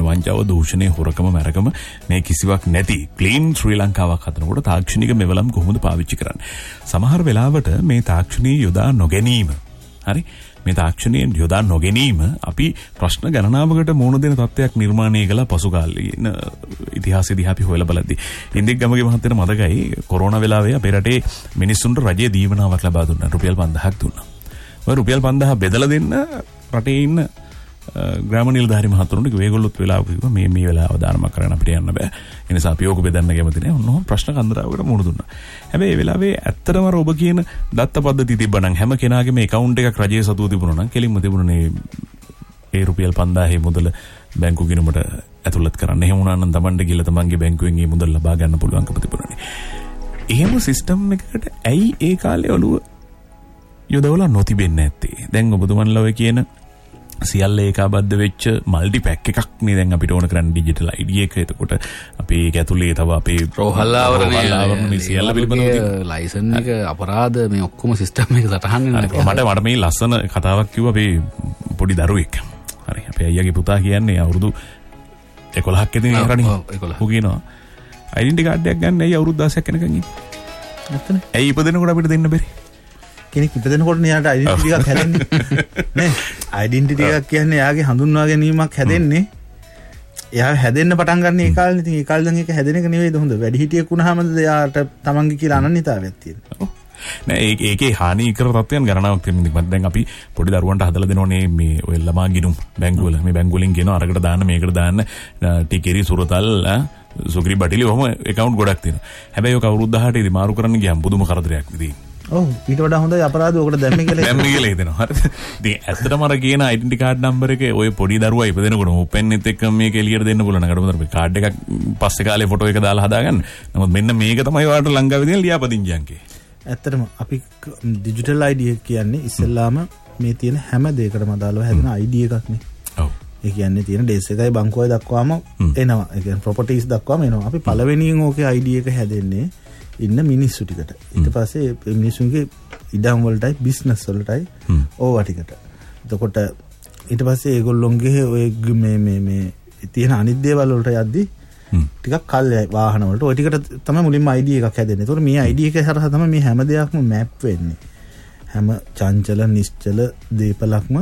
වංචාව, දූෂණය, හොරකම, මරකම මේ කිසිවක් නැති ක්ලීන් ශ්‍රී ලංකාවක් හදනකොට තාක්ෂණික මෙවලම් කොහොමද පාවිච්චි කරන්නේ? සමහර වෙලාවට මේ තාක්ෂණීය යොදා නොගැනීම, හරි, මේ තාක්ෂණයෙන් යොදා නොගැනීම අපි ප්‍රශ්න ගණනාවකට මුහුණ දෙන තත්ත්වයක් නිර්මාණය කළා පසු කාලීන ඉතිහාසයේදී අපි හොයලා බලද්දී. ඉන්දික ගමගේ මහත්තයන මතකයි කොරෝනා වෙලාවේ අපේ රටේ මිනිස්සුන්ට රජයේ දීවනාවක් ලබා දුන්නා. රුපියල් 5000ක් දුන්නා. ඔය රුපියල් 5000 බෙදලා දෙන්න රටේ ඉන්න ග්‍රාම නිලධාරි මහතුරුන්ට ඒගොල්ලොත් වෙලාවක කිව්වා මේ වෙලාව දානමක් කරන්න අපිට යන්න බෑ. ඒ නිසා අපි ඕක බෙදන්න කැමති නෑ. ඔන්නෝම ප්‍රශ්න කන්දරාවකට මුහුණ දුන්නා. හැබැයි ඒ වෙලාවේ ඇත්තටම ඔබ කියන දත්ත පද්ධතිය තිබ්බනම් හැම කෙනාගේම account එකක් රජයේ සතුව තිබුණා නම් කෙලින්ම තිබුණනේ ඒ රුපියල් 5000 මුදල බැංකු ගිණුමට ඇතුළත් කරන්න. එහෙම වුණා නම් Tamanට ගිහලා තමන්ගේ බැංකුවෙන් මේ මුදල් ලබා ගන්න පුළුවන්කම තිබුණානේ. එහෙම සිස්ටම් එකකට ඇයි ඒ කාලේ ඔළුව යොදවලා නොතිබෙන්නේ නැත්තේ? දැන් ඔබතුමන්ලා ඔය කියන සියල්ල ඒකාබද්ධ වෙච්ච මල්ටි පැක් එකක් නේ දැන් අපිට ඕන කරන්නේ ඩිජිටල් ID එක. එතකොට අපි ඒක ඇතුලේ තව අපේ රෝහල්ලාවරණ මේ සියල්ල පිළිබඳව ලයිසන් එක අපරාධ මේ ඔක්කොම සිස්ටම් එක සටහන් වෙනවා. මට මේ ලස්සන කතාවක් කිව්වා අපේ පොඩි දරුවෙක්. හරි, අපේ අයියාගේ පුතා කියන්නේ අවුරුදු 11ක් ඇතිනේ කරන්නේ. 11. ඌ කියනවා ඩෙන්ටි කාඩ් එකක් ගන්න ඇයි අවුරුදු 16ක් යනකම් ඉන්නේ? නැත්තනේ. ඇයි ඉපදෙනකොට අපිට දෙන්න බැරි? කෙනෙක් ඉපදෙනකොට යාට ඩෙන්ටිටි එකක් හැදෙන්නේ නේ. ඩෙන්ටිටි එකක් කියන්නේ යාගේ හඳුන්වා ගැනීමක් හැදෙන්නේ. එයා හැදෙන්න පටන් ගන්න ඒ කාලේ. ඉතින් ඒ කාලේ දැන් ඒක හැදෙන එක නෙවෙයිද හොඳ. වැඩිහිටියෙක් වුණාමද එයාට තමන්ගේ කියලා අනන්‍යතාවයක් තියෙනවා. ඔව්. නෑ ඒකේ හානිකර තත්ත්වයන් ගණනාවක් තියෙනවා. දැන් අපි පොඩි දරුවන්ට හදලා දෙනෝනේ මේ ඔය ළමා ගිණුම් බැංකුවල. මේ බැංකුවලින් කියනවා අරකට දාන්න මේකට දාන්න ටිකේරි සුරතල් සුගරි බටිලි ඔහම account ගොඩක් තියෙනවා. හැබැයි ඔක අවුරුදු 18 ඉදි මාරු කරන්න ගියාම පුදුම කරදරයක් නෙදී. ඔව් ඊට වඩා හොඳයි අපරාධ ඔකට දැම්මේ කියලා හිතෙනවා. හරිද? ඉතින් ඇත්තටම අර කියන ඩෙන්ටිටි කාඩ් නම්බර් එක ඔය පොඩි දරුවා ඉපදෙනකොට උපෙන්නෙත් එක්ක මේක එළියට දෙන්න පුළුවන්. නේද? මේ කාඩ් එකක් පස්සේ කාලේ ෆොටෝ එක දාලා හදාගන්න. නමුත් මෙන්න මේක තමයි ඔයාලට ලංකාවේ තියෙන ලියාපදිංචි අංකේ. ඇත්තටම අපි ඩිජිටල් ID එක කියන්නේ ඉස්සෙල්ලාම මේ තියෙන හැම දෙයකටම අදාළව හැදෙන ID එකක් නේ. ඔව්. ඒ කියන්නේ තියෙන ඩේස් එකයි බංකුවයි දක්වාම එනවා. ඒ කියන්නේ ප්‍රොපර්ටිස් දක්වාම එනවා. අපි පළවෙනියෙන් ඕකේ ID එක හැදෙන්නේ ඉන්න මිනිස්සු ටිකට. ඊට පස්සේ මිනිස්සුන්ගේ ඉඩම් වලටයි බිස්නස් වලටයි ඕවා ටිකට. එතකොට ඊට පස්සේ ඒගොල්ලොන්ගේ ඔය මේ තියෙන අනිත් දේවල් වලට යද්දි ටිකක් කල්යයි වාහන වලට ඔය ටිකට තමයි මුලින්ම ID එකක් හැදෙන්නේ. ඒතකොට මේ ID එක හරහා තමයි මේ හැම දෙයක්ම මැප් වෙන්නේ. හැම චංචල නිශ්චල දීපලක්ම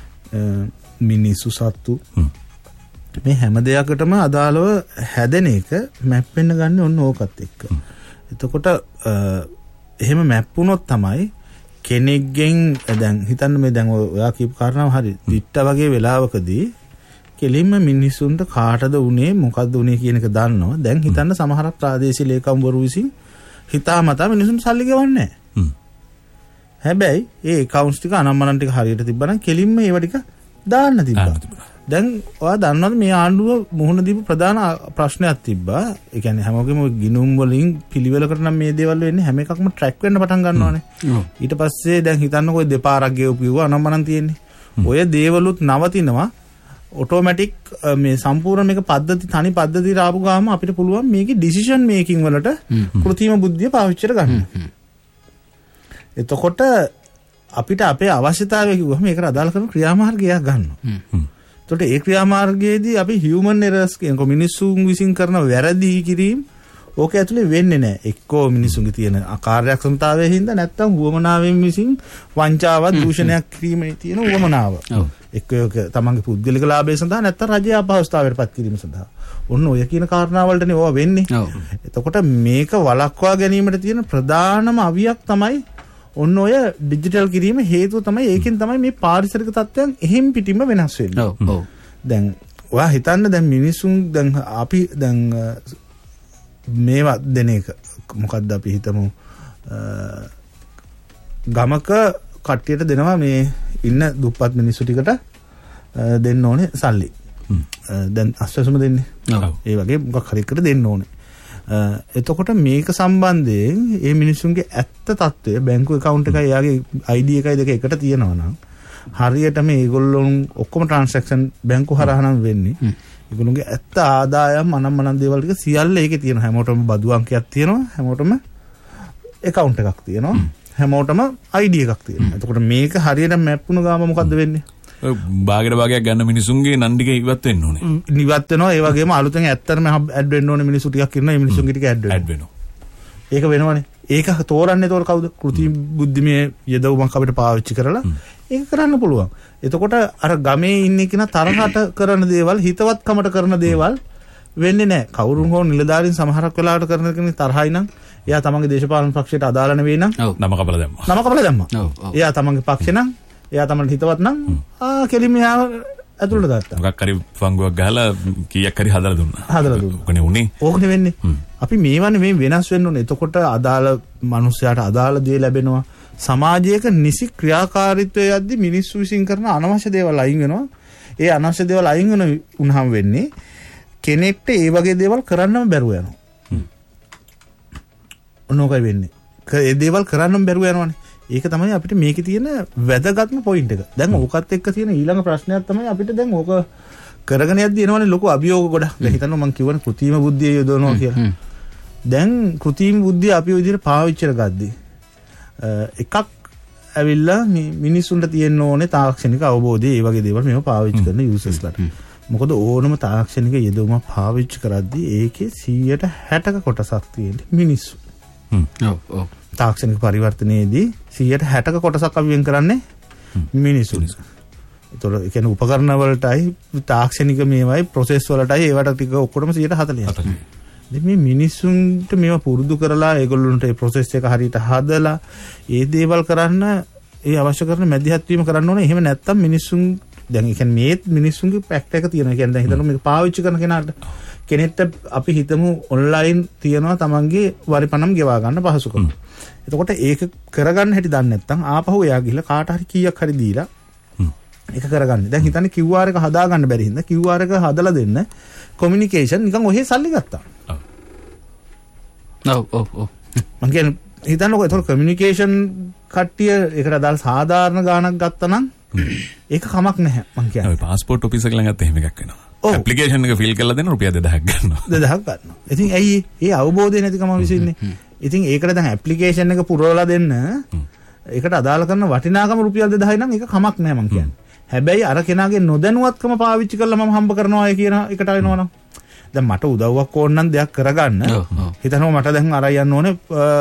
මිනිස්සු සත්තු මේ හැම දෙයකටම අදාළව හැදෙන එක මැප් වෙන්න ගන්න ඕන ඕකත් එක්ක. එතකොට එහෙම මැප් වුණොත් තමයි කෙනෙක්ගෙන් දැන් හිතන්න මේ දැන් ඔයා කියපු කාරණාව හරි දිට්ට වගේ වෙලාවකදී කෙලින්ම මිනිස්සුන්ට කාටද උනේ මොකද්ද උනේ කියන එක දන්නවා. දැන් හිතන්න සමහරක් ප්‍රාදේශීය ලේකම්වරු විසින් හිතාමතා මිනිස්සුන්ට සල්ලි ගෙවන්නේ නැහැ. හැබැයි ඒ accounts ටික අනම්මනම් ටික හරියට තිබ්බනම් කෙලින්ම ඒව ටික දාන්න තිබ්බා. දැන් ඔයා දන්නවද මේ ආණ්ඩුව මුහුණ දීපු ප්‍රධාන ප්‍රශ්නයක් තිබ්බා. ඒ කියන්නේ හැමෝගෙම ගිණුම් වලින් පිළිවෙලකට නම් මේ දේවල් වෙන්නේ හැම එකක්ම ට්‍රැක් වෙන්න පටන් ගන්නවානේ. ඊට පස්සේ දැන් හිතන්නකෝ දෙපාරක් ගෙවපු කිව්වා අනම්මනම් තියෙන්නේ. ඔය දේවලුත් නවතිනවා. ඔටෝමැටික් මේ සම්පූර්ණ මේක පද්ධති තනි පද්ධතියට ආපු ගාම අපිට පුළුවන් මේකේ ඩිසිෂන් මේකින් වලට කෘත්‍රිම බුද්ධිය පාවිච්චි කරගන්න. එතකොට අපිට අපේ අවශ්‍යතාවය කිව්වම ඒකට අදාළ කරන ක්‍රියාමාර්ගයක් ගන්නවා. එතකොට ඒ ක්‍රියාමාර්ගයේදී අපි හියුමන් එරර්ස් කියන මිනිස්සුන් විසින් කරන වැරදි කිරීම ඕක ඇතුලේ වෙන්නේ නැහැ. එක්කෝ මිනිස්සුන්ගේ තියෙන අකාර්යක්ෂමතාවයේ හින්දා නැත්තම් වුවමනාවෙන් විසින් වංචාවක් දූෂණයක් කිරීමේ තියෙන වුවමනාව. එක්කෝ තමන්ගේ පුද්ගලික ලාභය සඳහා නැත්තම් රජයේ අපහසුතාවයට පත් කිරීම සඳහා. ඔන්න ඔය කියන කාරණා වලටනේ ඕවා වෙන්නේ. එතකොට මේක වළක්වා ගැනීමට තියෙන ප්‍රධානම අවියක් තමයි ඔන්න ඔය ඩිජිටල් කිරීම හේතුව තමයි. ඒකෙන් තමයි මේ පාරිසරික තත්ත්වයන් එහෙම් පිටින්ම වෙනස් වෙන්නේ. ඔව්. දැන් ඔයා හිතන්න දැන් මිනිසුන් දැන් අපි දැන් මේවා දෙන එක මොකද්ද අපි හිතමු ගමක කට්ටියට දෙනවා මේ ඉන්න දුප්පත් මිනිස්සු ටිකට දෙන්න ඕනේ සල්ලි. දැන් අස්වැසුම දෙන්නේ. ඒ වගේ මොකක් හරි එකට දෙන්න ඕනේ. එතකොට මේක සම්බන්ධයෙන් මේ මිනිස්සුන්ගේ ඇත්ත తত্ত্বය බැංකු account එකයි එයාගේ ID එකයි දෙක එකට තියෙනවා නම් හරියට මේගොල්ලොන් ඔක්කොම transaction බැංකු හරහා නම් වෙන්නේ. ඒගොල්ලෝගේ ඇත්ත ආදායම් අනම්මනම් දේවල් ටික සියල්ල ඒකේ තියෙනවා. හැමෝටම බදු අංකයක් තියෙනවා. හැමෝටම account එකක් තියෙනවා. හැමෝටම ID එකක් තියෙනවා. එතකොට මේක හරියට මැප් වුණ ගාම මොකද්ද වෙන්නේ? බාගෙට භාගයක් ගන්න මිනිසුන්ගේ නන්දික ඉවත් වෙන්න ඕනේ. ඉවත් වෙනවා. ඒ වගේම අලුතෙන් ඇත්තටම ඇඩ් වෙන්න ඕනේ මිනිස්සු ටිකක් ඉන්නවා. ඒ මිනිස්සුන්ගේ ටික ඇඩ් වෙනවා. ඒක වෙනවනේ. ඒක තෝරන්නේ තෝර කවුද? කෘත්‍රිම බුද්ධිමය යදවුමක් අපිට පාවිච්චි කරලා ඒක කරන්න පුළුවන්. එතකොට අර ගමේ ඉන්නේ කෙනා තරහට කරන දේවල්, හිතවත්කමට කරන දේවල් වෙන්නේ නැහැ. කවුරුන් හෝ නිලධාරීන් සමහරක් වෙලාවට කරන කෙනෙක් තරහයි නම් එයා තමන්ගේ දේශපාලන පක්ෂයට අදාළ නෙවෙයි නම් නම කපලා දැම්මා. එයා තමන්ගේ පක්ෂේ නම් එයා තමන්ට හිතවත් නම් කෙලින්ම එයා ඇතුළට දාත්තා. මොකක් හරි ෆංගුවක් ගහලා කීයක් හරි හදලා දුන්නා. ඕකනේ උනේ. ඕකනේ වෙන්නේ. අපි මේවනේ මේ වෙනස් වෙන්න ඕනේ. එතකොට අදාළ මිනිස්යාට අදාළ දේ ලැබෙනවා. සමාජයක නිසි ක්‍රියාකාරීත්වය යද්දි මිනිස්සු විසින් කරන අනවශ්‍ය දේවල් අයින් වෙනවා. ඒ අනවශ්‍ය දේවල් අයින් වෙන උනහම වෙන්නේ කෙනෙක්ට ඒ වගේ දේවල් කරන්නම බැරුව යනවා. ඔන්නෝකයි වෙන්නේ. ඒ දේවල් කරන්නම බැරුව යනවනේ. ඒක තමයි අපිට මේකේ තියෙන වැදගත්ම පොයින්ට් එක. දැන් ඕකත් එක්ක තියෙන ඊළඟ ප්‍රශ්නයක් තමයි අපිට දැන් ඕක කරගෙන යද්දී එනවනේ ලොකු අභියෝග ගොඩක්. දැන් හිතන්න මම කියවනේ කෘත්‍රිම බුද්ධිය යොදවනවා කියලා. දැන් කෘත්‍රිම බුද්ධිය අපි ඔය විදිහට පාවිච්චි කරගද්දී එකක් ඇවිල්ලා මිනිස්සුන්ට තියෙන්න ඕනේ තාක්ෂණික අවබෝධය ඒ වගේ දේවල් මේව පාවිච්චි කරන යූසර්ස්ලාට. මොකද ඕනම තාක්ෂණික යෙදවුමක් පාවිච්චි කරද්දී ඒකේ 160ක කොටසක් තියෙන්නේ මිනිස්සු. ඔව්. තාක්ෂණික පරිවර්තනයේදී 160ක කොටසක් අපි වෙන් කරන්නේ මිනිස්සු. ඒතොර ඒ කියන්නේ උපකරණ වලටයි තාක්ෂණික මේවයි ප්‍රොසෙස් වලටයි ඒවට ටික ඔක්කොම 140ක්. ඉතින් මේ මිනිස්සුන්ට මේවා පුරුදු කරලා ඒගොල්ලන්ට ඒ ප්‍රොසෙස් එක හරියට හදලා ඒ දේවල් කරන්න ඒ අවශ්‍ය කරන මැදිහත් වීම කරන්න ඕනේ. එහෙම නැත්තම් මිනිස්සුන් දැන් ඒ කියන්නේ මේ මිනිස්සුන්ගේ පැක්ට් එක තියෙනවා. කියන්නේ දැන් හිතන්න මේක පාවිච්චි කරන කෙනෙක්ට අපි හිතමු ඔන්ලයින් තියනවා තමන්ගේ වරිපණම් ගෙවා ගන්න පහසුකම. එතකොට ඒක කරගන්න හැටි දන්නේ නැත්නම් ආපහු එයා ගිහලා කාට හරි කීයක් හරි දීලා ඒක කරගන්න. දැන් හිතන්නේ QR එක හදා ගන්න බැරි හින්දා QR එක හදලා දෙන්න කොමියුනිකේෂන් නිකන් ඔහේ සල්ලි ගත්තා. ඔව්. මං කියන්නේ හිතන්නකෝ ඒතකොට කොමියුනිකේෂන් කට්ටිය ඒකට අදාළ සාධාරණ ගාණක් ගත්තා නම් ඒක කමක් නැහැ මං කියන්නේ. ඔය પાස්පෝර්ට් ඔෆිස් එක ළඟ ගත්ත එහෙම එකක් වෙනවා. ඇප්ලිකේෂන් එක ෆිල් කරලා දෙන රුපියල් 2000ක් ගන්නවා. 2000ක් ගන්නවා. ඉතින් ඇයි ඒ අවබෝධය නැතිකම විසින්නේ. ඉතින් ඒකට දැන් ඇප්ලිකේෂන් එක පුරවලා දෙන්න ඒකට අදාළ කරන වටිනාකම රුපියල් 2000යි නම් ඒක කමක් නැහැ මං කියන්නේ. හැබැයි අර කෙනාගේ නොදැනුවත්කම පාවිච්චි කරලා මම හම්බ කරනවා කියන එකට වෙනවනම් දැන් මට උදව්වක් ඕන නම් දෙයක් කරගන්න හිතනවා මට දැන් අරයි යන්න ඕනේ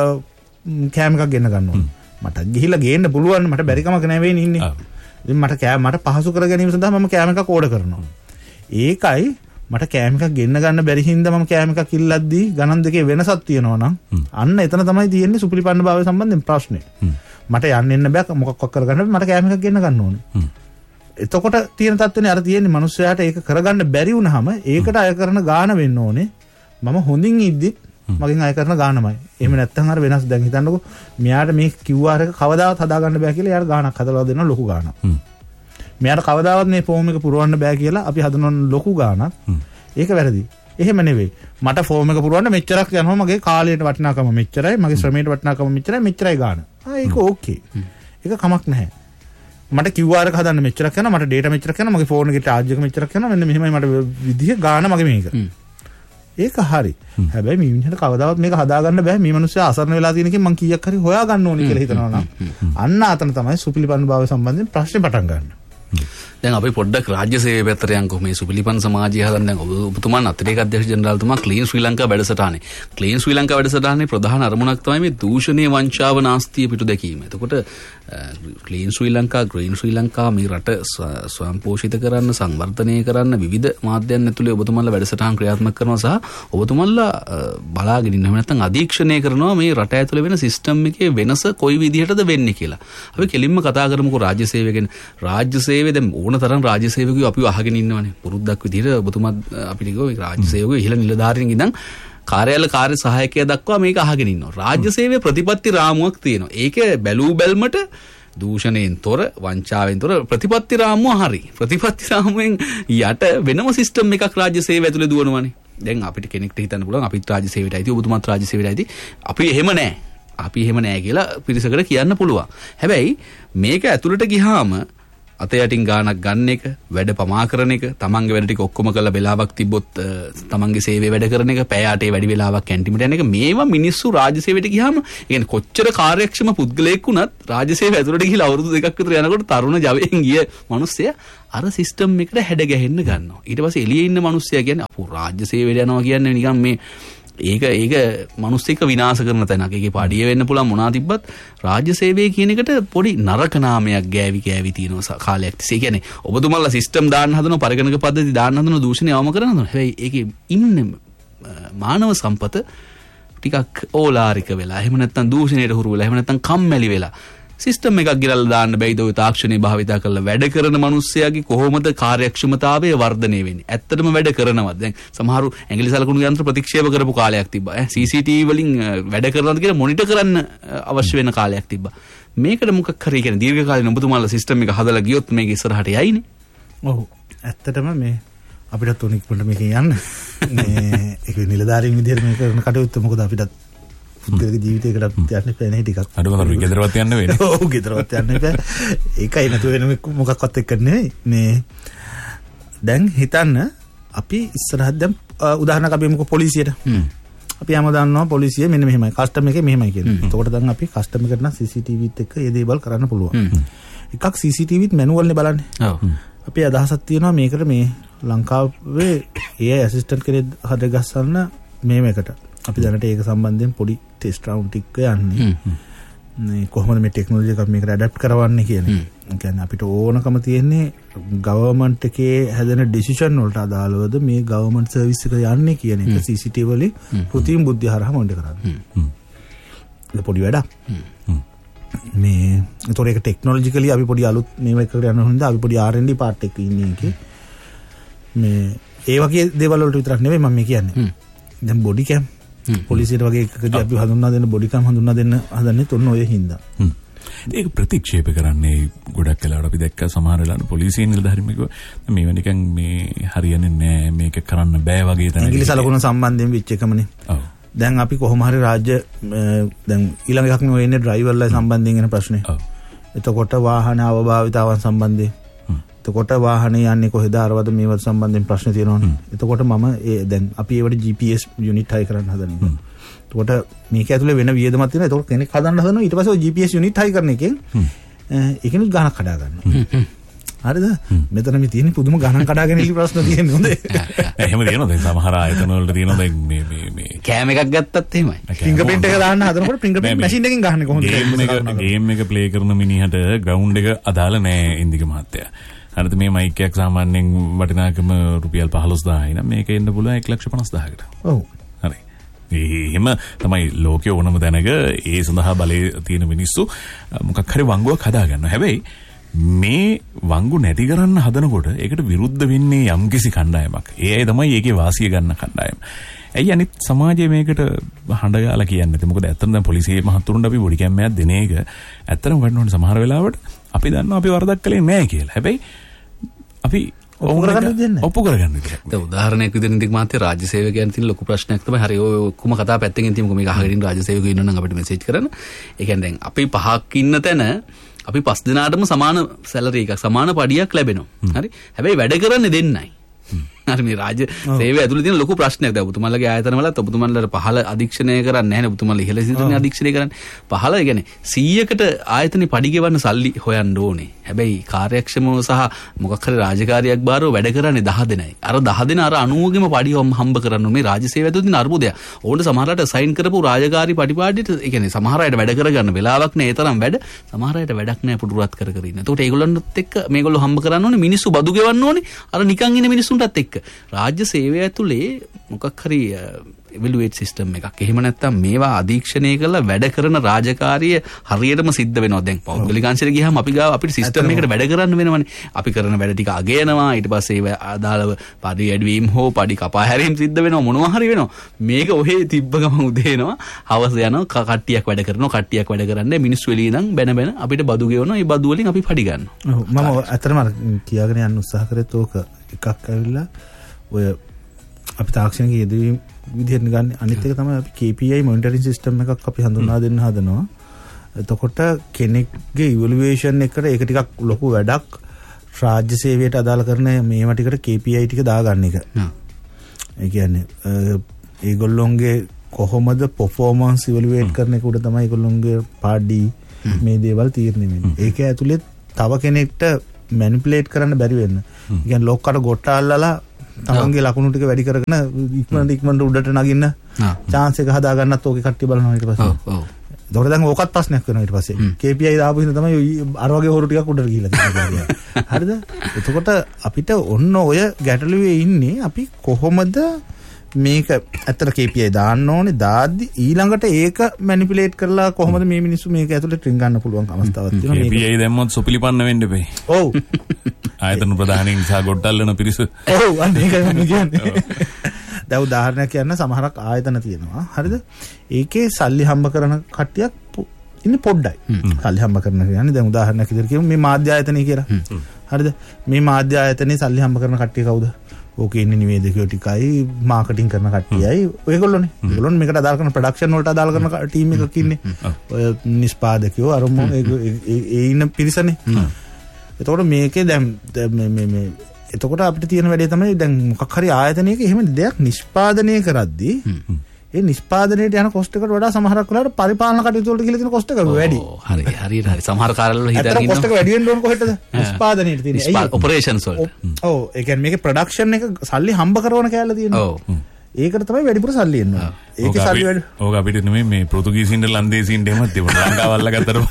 කෑම එකක් ගෙන්න ගන්න ඕනේ. මට ගිහිල්ලා ගේන්න පුළුවන් මට බැරි කමක් නැහැ ඉන්නේ. ඉතින් මට පහසු කර ගැනීම සඳහා මම කෑම එකක් ඕඩර් කරනවා. ඒකයි මට කෑම එකක් ගෙන්න ගන්න බැරි හින්දා මම කෑම එකක් ඉල්ලද්දී ගණන් දෙකේ වෙනසක් තියෙනවා නම් අන්න එතන තමයි තියෙන්නේ සුපිලිපන්න භාවය සම්බන්ධයෙන් ප්‍රශ්නේ. මට යන්න එන්න බෑ මොකක්වත් කරගන්න මට කෑම එකක් ගෙන්න ගන්න ඕනේ. එතකොට තියෙන තත්ත්වනේ අර තියෙන්නේ මිනිස්සයාට ඒක කරගන්න බැරි වුනහම ඒකට අය කරන ගාණ වෙන්න ඕනේ. මම හොඳින් ඉද්දි මගෙන් අය කරන ගාණමයි. එහෙම නැත්නම් අර වෙනස් දැන් හිතන්නකෝ මෙයාට මේ QR එක කවදාවත් හදාගන්න බෑ කියලා එයාට ගාණක් හදලා දෙනවා ලොකු ගාණක්. මෙයාට කවදාවත් මේ ෆෝම් එක පුරවන්න බෑ කියලා අපි හදන ලොකු ගාණක්. ඒක වැරදි. එහෙම නෙවෙයි. මට ෆෝම් එක පුරවන්න මෙච්චරක් යනවා මගේ කාලයට වටිනාකම මෙච්චරයි මගේ ශ්‍රමයට වටිනාකම මෙච්චරයි ගාණ. ඒක ඕකේ. ඒක කමක් නැහැ. මට QR එක හදන්න මෙච්චරක් යනවා මට data මෙච්චරක් යනවා මගේ ෆෝන් එකේ charge එක මෙච්චරක් යනවා මෙන්න මෙහෙමයි මට විදිහ ගාණ මගේ මේක. ඒක හරි. හැබැයි මේ මිනිහට කවදාවත් මේක හදාගන්න බෑ. මේ මිනිස්සු අසරණ වෙලා තියෙන එකෙන් මං කීයක් හරි හොයා ගන්න ඕනේ කියලා හිතනවා නම් අන්න ආතන තමයි සුපිලිපන්න භාවය සම්බන්ධයෙන් ප්‍රශ්නේ පටන් ගන්න. දැන් අපි පොඩ්ඩක් රාජ්‍ය සේවය පැත්තට යන්කො මේ සුපිලිපන් සමාජය හදන්න දැන් ඔබතුමන් අතිරේක අධ්‍යක්ෂ ජෙනරාල්තුමා ක්ලීන් ශ්‍රී ලංකා වැඩසටහනේ ක්ලීන් ශ්‍රී ලංකා වැඩසටහනේ ප්‍රධාන අරමුණක් තමයි මේ දූෂණීය වංචාව නාස්තිය පිටු දැකීම. එතකොට ක්ලීන් ශ්‍රී ලංකා ග්‍රීන් ශ්‍රී ලංකා මේ රට ස්වයං පෝෂිත කරන්න සංවර්ධනය කරන්න විවිධ මාධ්‍යයන් ඇතුලේ ඔබතුමන්ලා වැඩසටහන් ක්‍රියාත්මක කරනවා සහ ඔබතුමන්ලා බලාගෙන ඉන්නවා නැත්නම් අධීක්ෂණය කරනවා මේ රට ඇතුලේ වෙන සිස්ටම් එකේ වෙනස කොයි විදිහටද වෙන්නේ කියලා. අපි කෙලින්ම කතා කරමුකෝ රාජ්‍ය සේවය ගැන. රාජ්‍ය සේවය දැන් ඕන තරම් රාජ්‍ය සේවකයෝ අපිව අහගෙන ඉන්නවනේ. පුරුද්දක් විදිහට ඔබතුමා අපිට කිව්වා මේ රාජ්‍ය සේවකයෝ ඉහළ නිලධාරීන් ඉඳන් කාර්යාල කාර්ය සහායකයා දක්වා මේක අහගෙන ඉන්නවා. රාජ්‍ය සේවයේ ප්‍රතිපත්ති රාමුවක් තියෙනවා. ඒකේ බැලූ බැල්මට දූෂණයෙන් තොර වංචාවෙන් තොර ප්‍රතිපත්ති රාමුව හරි. ප්‍රතිපත්ති රාමුවෙන් යට වෙනම සිස්ටම් එකක් රාජ්‍ය සේවය ඇතුලේ දුවනවානේ. දැන් අපිට කෙනෙක්ට හිතන්න පුළුවන් අපිත් රාජ්‍ය සේවයට අයිති ඔබතුමාත් රාජ්‍ය සේවයට අයිති. අපි එහෙම නැහැ. අපි එහෙම නැහැ කියලා පිරිසකට කියන්න පුළුවන්. හැබැයි මේක ඇතුළට ගියාම අතේ යටින් ගාණක් ගන්න එක, වැඩ පමා කරන එක, තමන්ගේ වැඩ ටික ඔක්කොම කරලා වෙලාවක් තිබ්බොත් තමන්ගේ සේවය වැඩ කරන එක, පැය 8 වැඩි වෙලාවක් කැන්ටිමට යන එක, මේවා මිනිස්සු රාජ්‍ය සේවයට ගියාම, ඒ කියන්නේ කොච්චර කාර්යක්ෂම පුද්ගලයෙක් වුණත් රාජ්‍ය සේවය ඇතුළට ගිහලා අවුරුදු 2ක් විතර යනකොට තරුණ ජවයෙන් ගිය මිනිස්සයා අර සිස්ටම් එකට හැඩ ගැහෙන්න ගන්නවා. ඊට පස්සේ එළියේ ඉන්න මිනිස්සයා කියන්නේ අපෝ රාජ්‍ය සේවයට යනවා කියන්නේ නිකන් මේ ඒක මිනිස්සෙක් විනාශ කරන තැනක්. ඒකේ පාඩිය වෙන්න පුළුවන් මොනවා තිබ්බත් රාජ්‍ය සේවය කියන එකට පොඩි නරක නාමයක් ගෑවි තියෙන කාලයක් තිස්සේ. ඒ කියන්නේ ඔබතුමාලා සිස්ටම් දාන්න හදනවා, පරිගණක පද්ධති දාන්න හදනවා, දූෂණය අවම කරන හදනවා. හැබැයි ඒකේ ඉන්න මානව සම්පත ටිකක් ඕලාරික වෙලා, එහෙම නැත්නම් දූෂණයට හුරු වෙලා, එහෙම නැත්නම් කම්මැලි වෙලා සිස්ටම් එකක් ගිරල්ලා දාන්න බැයිද ඔය තාක්ෂණය භාවිතා කරලා වැඩ කරන මිනිස්සයාගේ කොහොමද කාර්යක්ෂමතාවය වර්ධනය වෙන්නේ? ඇත්තටම වැඩ කරනවද? දැන් සමහරු ඇඟිලි සලකුණු යන්ත්‍ර ප්‍රතික්ෂේප කරපු කාලයක් තිබ්බා. CCTV වලින් වැඩ කරනවද කියලා මොනිටර් කරන්න අවශ්‍ය වෙන කාලයක් තිබ්බා. මේකට මොකක් හරි කියන්නේ දීර්ඝකාලීන ඔබතුමාලා සිස්ටම් එක හදලා ගියොත් මේක ඉස්සරහට යයිනේ. ඔව්. ඇත්තටම මේ අපිට උනික් පොඩ මේක යන්න. මේ ඒක නිලධාරීන් විදිහට මේක කරන කටයුත්ත මොකද අපිට පුද්ගලික ජීවිතයකට යන්න එපා නේ ටිකක්. අඩුවම ගෙදරවත් යන්න වෙන්නේ. ඔව් ගෙදරවත් යන්න එපා. ඒකයි නතු වෙන මොකක්වත් එක්ක නෙවෙයි. මේ දැන් හිතන්න අපි ඉස්සරහට දැන් උදාහරණයක් අපි මොකද පොලිසියට. අපි හැම දන්නවා පොලිසිය මෙන්න මෙහෙමයි කස්ටම් එකේ මෙහෙමයි කියන්නේ. එතකොට දැන් අපි කස්ටම් එකට නම් CCTVත් එක්ක ඒ දේවල් කරන්න පුළුවන්. එකක් CCTVත් මැනුවල්නේ බලන්නේ. ඔව්. අපි අදහසක් තියෙනවා මේකට මේ ලංකාවේ AI ඇසිස්ටන්ට් කෙනෙක් හදගස්සන්න මේකට. අපි දැනට ඒක සම්බන්ධයෙන් පොඩි ටෙස්ට් රවුන්ඩ් ටික යන්නේ. මේ කොහොමද මේ ටෙක්නොලොජි එක මේකට ඇඩැප්ට් කරවන්නේ කියන්නේ. ඒ කියන්නේ අපිට ඕනකම තියෙන්නේ ගවර්න්මන්ට් එකේ හැදෙන ඩිසිෂන් වලට අදාළවද මේ ගවර්න්මන්ට් සර්විස් එක යන්නේ කියන එක CCTV වලින් කෘත්‍රිම බුද්ධිය හරහා මොනිටර් කරන්න. ඒක පොඩි වැඩක්. මේ ඒතොර ඒක ටෙක්නොලොජිකලි අපි පොඩි අලුත් මේව එකකට යන හින්දා අපි පොඩි R&D පාර්ට් එකක ඉන්නේ එකේ. මේ ඒ වගේ දේවල් වලට විතරක් නෙවෙයි මම කියන්නේ. දැන් බොඩි කැම් පොලිසියට වගේ එකකදී අපි හඳුන්වා දෙන්න බොඩි කැම් හඳුන්වා දෙන්න හදන්නේ තොන්න ඔය හින්දා. ඒක ප්‍රතික්ෂේප කරන්නේ ගොඩක් වෙලාවට අපි දැක්ක සමහර වෙලාවට පොලිසිය නිලධාරීන් මේවා නිකන් මේ හරියන්නේ නැහැ මේක කරන්න බෑ වගේ තැනක. ඉංග්‍රීසි සලකුණ සම්බන්ධයෙන් වෙච්ච එකමනේ. ඔව්. දැන් අපි කොහොම හරි රාජ්‍ය දැන් ඊළඟ එකක් නෙවෙයි ඉන්නේ ඩ්‍රයිවර්ලා සම්බන්ධයෙන් එන ප්‍රශ්නේ. ඔව්. එතකොට වාහන අවභාවිතාවන් සම්බන්ධයෙන් එතකොට වාහනේ යන්නේ කොහෙද අරවද මේවත් සම්බන්ධයෙන් ප්‍රශ්න තියෙනවනේ. එතකොට මම දැන් අපි ඒවට GPS යුනිට් හයි කරන්න හදනවා. එතකොට මේක ඇතුලේ වෙන වියදමක් තියෙනවා. එතකොට කෙනෙක් හදන්න හදනවා ඊට පස්සේ ඔය GPS යුනිට් හයි කරන එකෙන් ඒකෙනුත් ගණක් කඩා ගන්නවා. හරිද? මෙතන මේ තියෙන පුදුම ගණන් කඩාගෙන ඉලි ප්‍රශ්න තියෙන්නේ හොඳේ. එහෙම තියෙනවා දැන් සමහර ආයතන වලට තියෙනවා දැන් මේ කෑම එකක් ගත්තත් එහෙමයි. ෆින්ගර්ප්‍රින්ට් එක දාන්න හදනකොට ෆින්ගර්ප්‍රින්ට් මැෂින් එකෙන් ගහන්නේ කොහොමද? ගේම් එක ප්ලේ කරන මිනිහට ග්‍රවුන්ඩ් එක අදාළ නැහැ ඉන්දික මහත්තයා. අරද මේ මයික් එකක් සාමාන්‍යයෙන් වටිනාකම රුපියල් 15000යි නම් මේක එන්න පුළුවන් 1,50,000කට. ඔව්. හරි. එහෙම තමයි ලෝකයේ ඕනම දැනක ඒ සඳහා බලය තියෙන මිනිස්සු මොකක් හරි වංගුවක් හදා ගන්නවා. හැබැයි මේ වංගු නැති කරන්න හදනකොට ඒකට විරුද්ධ වෙන්නේ යම්කිසි කණ්ඩායමක්. ඒ අය තමයි ඒකේ වාසිය ගන්න කණ්ඩායම. ඇයි අනිත් සමාජයේ මේකට හඬ ගාලා කියන්නේ නැති? මොකද ඇත්තටම දැන් පොලිසියේ මහතුරුන්ට අපි බොඩි කැම්මයක් දෙන එක ඇත්තටම වටිනවනේ සමහර වෙලාවට අපි දන්නවා අපි වරදක් කළේ නැහැ කියලා. හැබැයි අපි ඔප්පු කරගන්න දෙන්නේ. දැන් උදාහරණයක් විදිහට ඉතින් මාත්‍ය රාජ්‍ය සේවකයන් තියෙන ලොකු ප්‍රශ්නයක් තමයි හරි ඔය ඔක්කොම කතා පැත්තකින් තියෙමුකෝ මේක අහගෙන ඉන්න රාජ්‍ය සේවකයෝ ඉන්නවනම් අපිට මෙසේජ් කරන්න. ඒ කියන්නේ දැන් අපි 5ක් ඉන්න තැන අපි 5 දෙනාටම සමාන සැලරි එකක් සමාන පඩියක් ලැබෙනවා. හරි. හැබැයි වැඩ කරන්නේ දෙන්නයි. හරි මේ රාජ්‍ය සේවය ඇතුළේ තියෙන ලොකු ප්‍රශ්නයක්. දැන් ඔබතුමාලගේ ආයතනවලත් ඔබතුමාලට පහළ අධීක්ෂණය කරන්නේ නැහැ නේ. ඔබතුමාලා ඉහළ සිටින අධීක්ෂණය කරන්නේ. පහළ ඒ කියන්නේ 100කට ආයතනේ පඩි ගෙවන්න සල්ලි හොයන්න ඕනේ. හැබැයි කාර්යක්ෂමව සහ මොකක් හරි රාජකාරියක් බාරව වැඩ කරන්නේ 10 දෙනයි. අර 10 දෙනා අර 90ගෙම පඩි හම්බ කරන්න මේ රාජ්‍ය සේවය ඇතුළේ තියෙන අර්බුදය. ඕකට සමහරකට සයින් කරපු රාජකාරී පටිපාටියට ඒ කියන්නේ සමහර අයට වැඩ කරගන්න වෙලාවක් නැහැ. ඒ තරම් වැඩ සමහර අයට වැඩක් නැහැ පුඩුරත් කර කර ඉන්න. එතකොට ඒගොල්ලන්ත් එක්ක මේගොල්ලෝ හම්බ කරන්න ඕනේ මිනිස්සු බදු ගෙවන්න ඕනේ. අර නිකන් ඉන්න මිනිස්සුන්ටත් එක්ක. රාජ්‍ය සේවය ඇතුලේ මොකක් හරි එවලුවේට් සිස්ටම් එකක්. එහෙම නැත්නම් මේවා අධීක්ෂණය කරලා වැඩ කරන රාජකාරිය හරියටම සිද්ධ වෙනවා. දැන් පෞද්ගලික අංශයට ගියාම අපි ගාව අපිට සිස්ටම් එකකට වැඩ කරන්න වෙනවනේ. අපි කරන වැඩ ටික අගයනවා. ඊට පස්සේ ඒව අදාළව පඩි ඇඩවීම් හෝ පඩි කපා හැරීම් සිද්ධ වෙනවා. මොනවා හරි වෙනවා. මේක ඔහේ තිබ්බ ගමන් උදේනවා. හවස යනවා කට්ටියක් වැඩ කරනවා. කට්ටියක් වැඩ කරන්නේ මිනිස්සු එළිය ඉඳන් බැන අපිට බදු ගෙවනවා. ඒ බදු වලින් අපි පඩි ගන්නවා. ඔව් මම ඇත්තටම කියාගෙන යන්න උත්සාහ කරේත් ඕක එකක් ඇවිල්ලා ඔය අපි තාක්ෂණික යෙදවීම් විදිහට ගන්න. අනිත් එක තමයි අපි KPI මොනිටරින් සිස්ටම් එකක් අපි හඳුන්වා දෙන්න හදනවා. එතකොට කෙනෙක්ගේ ඉවලුවේෂන් එකට ඒක ටිකක් ලොකු වැඩක් රාජ්‍ය සේවයට අදාළ කරන මේවා ටිකට KPI ටික දාගන්න එක. ඒ කියන්නේ ඒගොල්ලොන්ගේ කොහොමද performance evaluate කරන එක උඩ තමයි ඒගොල්ලොන්ගේ පාඩි මේ දේවල් තීරණය වෙන්නේ. ඒක ඇතුලේ තව කෙනෙක්ට manipulate කරන්න බැරි වෙන්න. ඒ කියන්නේ ලොක්කට ගොට්ට අල්ලලා තමන්ගේ ලකුණු ටික වැඩි කරගෙන ඉක්මනට උඩට නගින්න chance එක හදා ගන්නත් ඕකේ කට්ටිය බලනවා ඊට පස්සේ. ඔව්. ඒකට දැන් ඕකත් ප්‍රශ්නයක් වෙනවා ඊට පස්සේ. KPI දාපු හින්දා තමයි අර වගේ හොරු ටිකක් උඩට ගිහිල්ලා තියෙන්නේ. හරිද? එතකොට අපිට ඔන්න ඔය ගැටලුවේ ඉන්නේ අපි කොහොමද මේක ඇත්තට KPI දාන්න ඕනේ දාද්දි ඊළඟට ඒක මැනිපියුලේට් කරලා කොහොමද මේ මිනිස්සු මේක ඇතුලේ ට්‍රින් ගන්න පුළුවන් අවස්ථාවක් තියෙනවා මේක KPI දැම්මොත් සුපිලිපන්න වෙන්න බෑ. ඔව්. ආයතන ප්‍රධානීන් සහ ගොඩල්ලන පිරිස. ඔව් අන්න ඒකයි මම කියන්නේ. දැන් උදාහරණයක් කියන්න සමහරක් ආයතන තියෙනවා. හරිද? ඒකේ සල්ලි හම්බ කරන කට්ටියක් ඉන්නේ පොඩ්ඩයි. සල්ලි හම්බ කරන කියන්නේ දැන් උදාහරණයක් විදිහට කියමු මේ මාධ්‍ය ආයතනය කියලා. හරිද? මේ මාධ්‍ය ආයතනයේ සල්ලි හම්බ කරන කට්ටිය කවුද? ඕකේ ඉන්නේ නිවේදකයෝ ටිකයි මාකටිං කරන කට්ටියයි ඔයගොල්ලෝනේ. ඒගොල්ලෝන් මේකට අදාළ කරන ප්‍රොඩක්ෂන් වලට අදාළ කරන ටීම් එකක් ඉන්නේ. ඔය නිෂ්පාදකයෝ අර ඒ ඉන්න පිරිසනේ. එතකොට මේකේ දැන් මේ එතකොට අපිට තියෙන වැඩේ තමයි දැන් මොකක් හරි ආයතනයක එහෙම දෙයක් නිෂ්පාදනය කරද්දී ඒ නිෂ්පාදනයේට යන කොස්ට් එකට වඩා සමහරක් වෙලාවට පරිපාලන කටයුතු වලට කියලා තියෙන කොස්ට් එක වැඩි. ඔව් හරි. සමහර කාර්යාලවල හිතාගෙන ඉන්නවා. කොස්ට් එක වැඩි වෙන්න ඕන කොහෙටද? නිෂ්පාදනයේට තියෙන. ඔපරේෂන්ස් වලට. ඔව් ඒ කියන්නේ මේකේ ප්‍රොඩක්ෂන් එක සල්ලි හම්බ කරන කෑල්ල තියෙනවා. ඔව්. ඒකට තමයි වැඩිපුර සල්ලි එන්නේ. ඒකේ සල්ලි වැඩි. ඕක අපිට නෙමෙයි මේ පෘතුගීසින්ට ලන්දේසින්ට එහෙමත් තිබුණා. ලංකාවල්ලා ගත්තට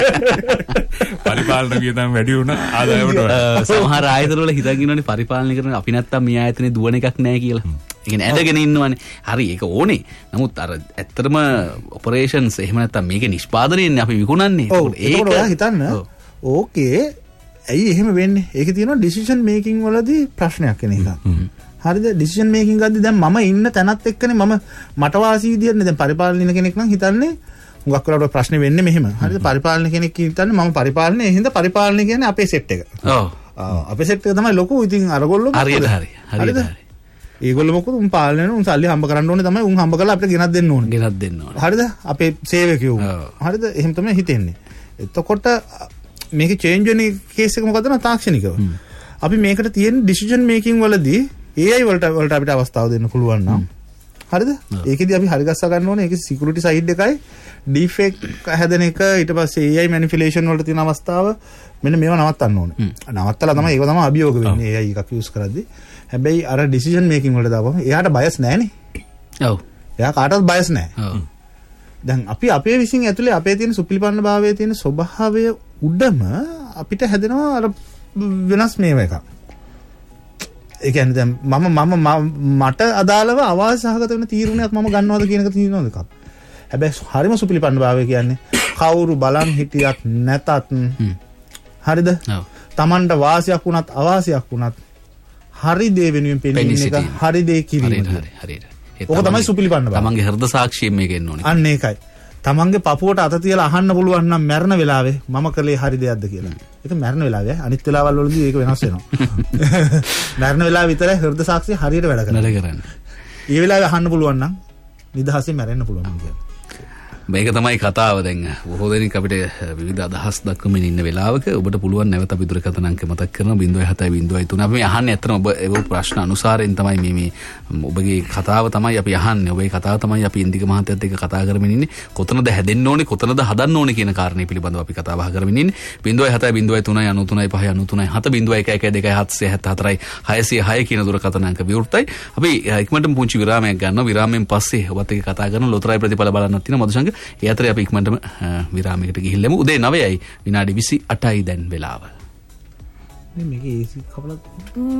පස්සේ පරිපාලන වියදම් වැඩි වුණා ආදායමට. සමහර ආයතන වල හිතාගෙන ඉන්නවනේ පරිපාලනය කරන අපි නැත්තම් මේ ආයතනේ දුවන එකක් නැහැ කියලා. ඒ කියන්නේ ඇදගෙන ඉන්නවනේ. හරි ඒක ඕනේ. නමුත් අර ඇත්තටම ඔපරේෂන්ස් එහෙම නැත්තම් මේකේ නිෂ්පාදනයන්නේ අපි විකුණන්නේ. ඒක ඔයා හිතන්න. ඕකේ ඇයි එහෙම වෙන්නේ? ඒකේ තියෙනවා ඩිසිෂන් මේකින් වලදී ප්‍රශ්නයක් වෙන එක. හරිද? ඩිසිෂන් මේකින් ගද්දි දැන් මම ඉන්න තැනත් එක්කනේ මට වාසි විදියටනේ දැන් පරිපාලන කෙනෙක් නම් හිතන්නේ හුඟක් වෙලාවට ප්‍රශ්නේ වෙන්නේ මෙහෙම. හරිද? පරිපාලන කෙනෙක් හිතන්නේ මම පරිපාලනයේ හින්දා පරිපාලනය කියන්නේ අපේ සෙට් එක. ඔව්. අපේ සෙට් එක තමයි ලොකු. ඉතින් අරගොල්ලෝ හරියට. ඒගොල්ලෝ මොකද උන් පාලනය උන් සල්ලි හම්බ කරන්න ඕනේ තමයි උන් හම්බ කරලා අපිට ගෙනත් දෙන්න ඕනේ. හරිද? අපේ සේවකයෝ. හරිද? එහෙම තමයි හිතෙන්නේ. එතකොට මේකේ චේන්ජ් වෙන කේස් එක මොකද? තාක්ෂණිකව. අපි මේකට තියෙන ඩිසිෂන් මේකින් වලදී AI වලට අපිට අවස්ථාව දෙන්න පුළුවන් නම් හරිද? ඒකෙදි අපි හරි ගස්සා ගන්න ඕනේ. ඒකේ සිකියුරිටි සයිඩ් එකයි ඩිෆෙක්ට් හැදෙන එක ඊට පස්සේ AI මැනිපියුලේෂන් වලට තියෙන අවස්ථාව මෙන්න මේවා නවත්තන්න ඕනේ. නවත්තලා තමයි ඒක තමයි අභියෝග වෙන්නේ AI එකක් යූස් කරද්දී. හැබැයි අර ඩිසිෂන් මේකින් වලට දාපුවම එයාට බයස් නැහැනේ. ඔව්. එයා කාටවත් බයස් නැහැ. ඔව්. දැන් අපි අපේ විසින් ඇතුලේ අපේ තියෙන සුපිලිපන්න භාවයේ තියෙන ස්වභාවය උඩම අපිට හැදෙනවා අර වෙනස් මේව එකක්. ඒ කියන්නේ දැන් මට අදාළව අවාසි සහගත වෙන තීරණයක් මම ගන්නවද කියන එක තියෙනවද එකක්. හැබැයි හරිම සුපිලිපන්න භාවය කියන්නේ කවුරු බලන් හිටියත් නැතත් හරිද? ඔව්. Tamanට වාසියක් වුණත් අවාසියක් වුණත් හරි දේ වෙනුවෙන් පෙන්නන එක හරි දේ කිරීම. හරියට. ඔක තමයි සුපිලිපන්න භාවය. තමන්ගේ හෘද සාක්ෂියෙන් මේක එන්න ඕනේ. අන්න ඒකයි. තමන්ගේ පපුවට අත තියලා අහන්න පුළුවන් නම් මැරෙන වෙලාවේ මම කළේ හරි දෙයක්ද කියලා. ඒක මැරෙන වෙලාවේ අනිත් වෙලාවල් වලදී ඒක වෙනස් වෙනවා. මැරෙන වෙලාව විතරයි හෘද සාක්ෂිය හරියට වැඩ කරන්නේ. ඒ වෙලාවේ අහන්න පුළුවන් නම් නිදහසේ මැරෙන්න පුළුවන් කියලා. මේක තමයි කතාව. දැන් බොහෝ දෙනෙක් අපිට විවිධ අදහස් දක්වමින් ඉන්න වෙලාවක ඔබට පුළුවන් නැවත අපි දුරකථන අංක මතක් කරනවා 0703 අපි මේ අහන්නේ ඇත්තටම ඔබ ඒ ප්‍රශ්න අනුසාරයෙන් තමයි මේ ඔබගේ කතාව තමයි අපි අහන්නේ. ඔබේ කතාව තමයි අපි ඉන්දික මහත්තයත් එක්ක කතා කරමින් ඉන්නේ. කොතනද හැදෙන්න ඕනේ කොතනද හදන්න ඕනේ කියන කාරණේ පිළිබඳව අපි කතා බහ කරමින් ඉන්නේ. 0703 93 5 606 කියන දුරකථන අංක විවෘතයි. අපි ඉක්මනටම පුංචි විරාමයක් ගන්නවා. විරාමයෙන් පස්සේ ඔබත් එක්ක කතා කරන ලොතරයි ප්‍රතිඵල බලන්නත් තියෙනවා මදුසංග. ඒ අතරේ අපි ඉක්මනටම විරාමයකට ගිහිල්ලාම උදේ 9යි විනාඩි 28යි දැන් වෙලාව. මේකේ AC කපලා